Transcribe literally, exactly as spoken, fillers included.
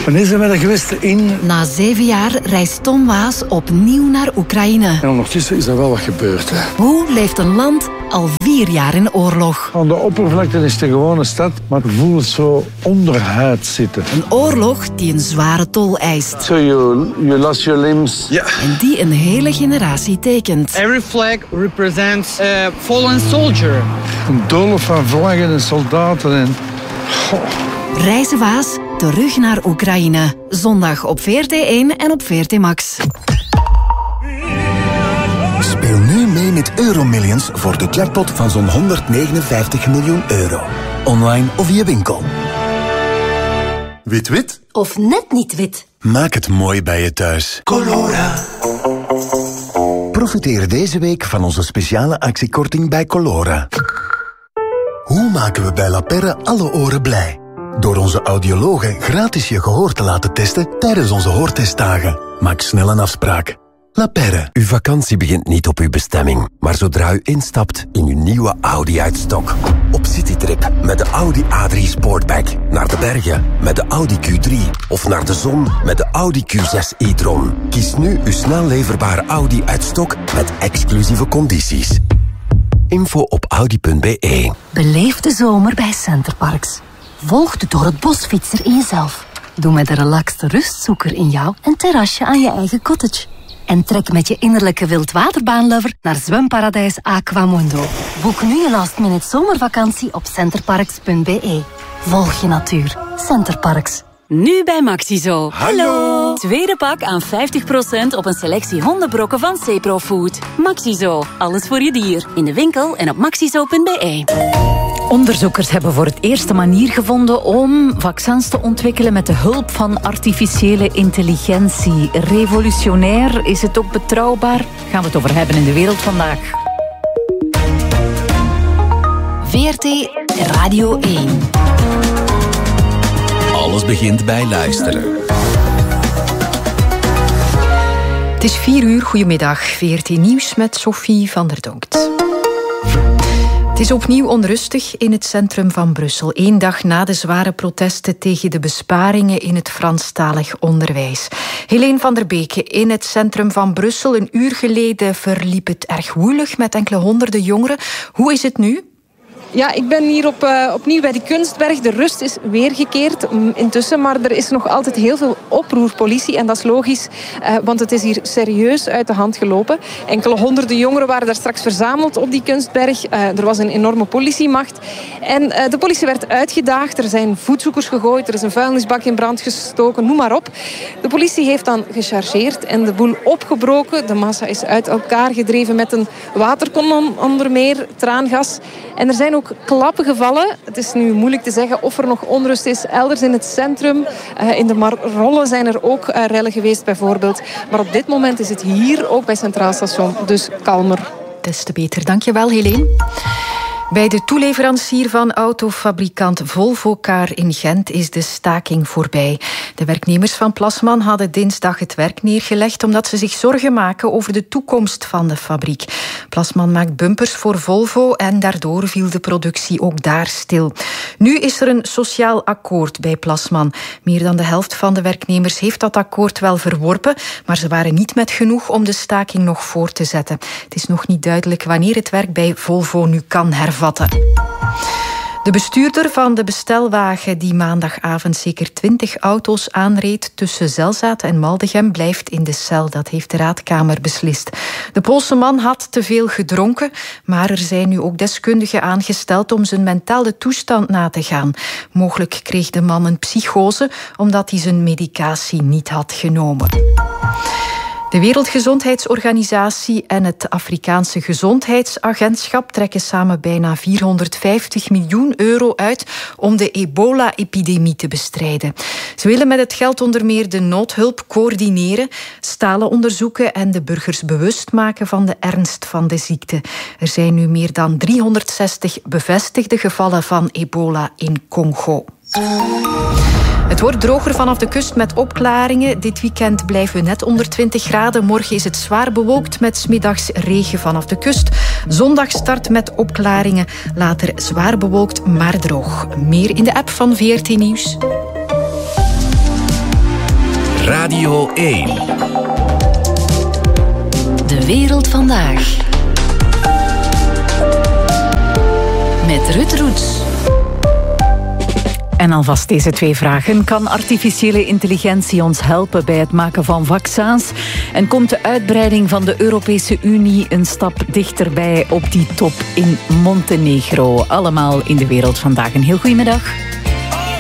Wanneer zijn we er geweest? In... Na zeven jaar reist Tom Waas opnieuw naar Oekraïne. En ondertussen is er wel wat gebeurd. Hè. Hoe leeft een land al vier jaar in oorlog? Aan de oppervlakte is het een gewone stad, maar ik voel het zo onderhuid zitten. Een oorlog die een zware tol eist. So you, you lost your limbs. Ja. En die een hele generatie tekent. Every flag represents a fallen soldier. Een doolhof van vlaggen en soldaten en... Goh. Reizen Waas terug naar Oekraïne. Zondag op V R T één en op V R T Max. Speel nu mee met Euromillions voor de jackpot van zo'n honderdnegenenvijftig miljoen euro. Online of via winkel. Wit-wit? Of net niet wit. Maak het mooi bij je thuis. Colora. Profiteer deze week van onze speciale actiekorting bij Colora. Hoe maken we bij La Perre alle oren blij? Door onze audiologen gratis je gehoor te laten testen tijdens onze hoortestdagen. Maak snel een afspraak. La Perre. Uw vakantie begint niet op uw bestemming, maar zodra u instapt in uw nieuwe Audi uit-stok. Op citytrip met de Audi A drie Sportback. Naar de bergen met de Audi Q drie. Of naar de zon met de Audi Q zes e-tron. Kies nu uw snel leverbare Audi uit-stok met exclusieve condities. Info op audi punt b e. Beleef de zomer bij Centerparks. Volg de door het bosfietser in jezelf. Doe met de relaxte rustzoeker in jou een terrasje aan je eigen cottage. En trek met je innerlijke wildwaterbaanlover naar zwemparadijs Aquamundo. Boek nu je last minute zomervakantie op centerparks punt b e. Volg je natuur. Centerparks. Nu bij Maxizo. Hallo! Tweede pak aan vijftig procent op een selectie hondenbrokken van Cepro Food. Maxizo. Alles voor je dier. In de winkel en op maxizo punt b e. Onderzoekers hebben voor het eerst een manier gevonden om vaccins te ontwikkelen met de hulp van artificiële intelligentie. Revolutionair, is het ook betrouwbaar? Gaan we het over hebben in de wereld vandaag. V R T Radio één. Alles begint bij luisteren. Het is vier uur, goedemiddag. V R T Nieuws met Sophie van der Donkt. Het is opnieuw onrustig in het centrum van Brussel. Eén dag na de zware protesten tegen de besparingen in het Franstalig onderwijs. Helene van der Beke in het centrum van Brussel. Een uur geleden verliep het erg woelig met enkele honderden jongeren. Hoe is het nu? Ja, ik ben hier op, uh, opnieuw bij de Kunstberg. De rust is weergekeerd intussen, maar er is nog altijd heel veel oproer, politie. En dat is logisch, uh, want het is hier serieus uit de hand gelopen. Enkele honderden jongeren waren daar straks verzameld op die Kunstberg. Uh, er was een enorme politiemacht. En uh, de politie werd uitgedaagd. Er zijn voetzoekers gegooid, er is een vuilnisbak in brand gestoken, noem maar op. De politie heeft dan gechargeerd en de boel opgebroken. De massa is uit elkaar gedreven met een waterkanon onder meer, traangas. En er zijn ook klappen gevallen. Het is nu moeilijk te zeggen of er nog onrust is elders in het centrum. Uh, in de Marollen zijn er ook uh, rellen geweest bijvoorbeeld. Maar op dit moment is het hier ook bij Centraal Station dus kalmer. Des te beter. Dank je wel, Helene. Bij de toeleverancier van autofabrikant Volvocar in Gent is de staking voorbij. De werknemers van Plasman hadden dinsdag het werk neergelegd omdat ze zich zorgen maken over de toekomst van de fabriek. Plasman maakt bumpers voor Volvo en daardoor viel de productie ook daar stil. Nu is er een sociaal akkoord bij Plasman. Meer dan de helft van de werknemers heeft dat akkoord wel verworpen, maar ze waren niet met genoeg om de staking nog voor te zetten. Het is nog niet duidelijk wanneer het werk bij Volvo nu kan hervatten. De bestuurder van de bestelwagen die maandagavond zeker twintig auto's aanreed tussen Zelzaten en Maldegem blijft in de cel. Dat heeft de raadkamer beslist. De Poolse man had te veel gedronken, maar er zijn nu ook deskundigen aangesteld om zijn mentale toestand na te gaan. Mogelijk kreeg de man een psychose omdat hij zijn medicatie niet had genomen. De Wereldgezondheidsorganisatie en het Afrikaanse Gezondheidsagentschap trekken samen bijna vierhonderdvijftig miljoen euro uit om de ebola-epidemie te bestrijden. Ze willen met het geld onder meer de noodhulp coördineren, stalen onderzoeken en de burgers bewust maken van de ernst van de ziekte. Er zijn nu meer dan driehonderdzestig bevestigde gevallen van ebola in Congo. Het wordt droger vanaf de kust met opklaringen. Dit weekend blijven we net onder twintig graden. Morgen is het zwaar bewolkt met 's middags regen vanaf de kust. Zondag start met opklaringen. Later zwaar bewolkt, maar droog. Meer in de app van V R T Nieuws. Radio één. De wereld vandaag. Met Ruud Roets. En alvast deze twee vragen. Kan artificiële intelligentie ons helpen bij het maken van vaccins? En komt de uitbreiding van de Europese Unie een stap dichterbij op die top in Montenegro? Allemaal in de wereld vandaag. Een heel goedemiddag.